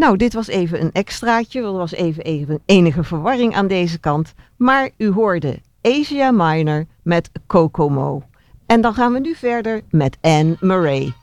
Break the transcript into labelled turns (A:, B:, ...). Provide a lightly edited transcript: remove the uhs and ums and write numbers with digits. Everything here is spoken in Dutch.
A: Nou, dit was even een extraatje. Er was even enige verwarring aan deze kant. Maar u hoorde Asia Minor met Kokomo. En dan gaan we nu verder met Anne Murray.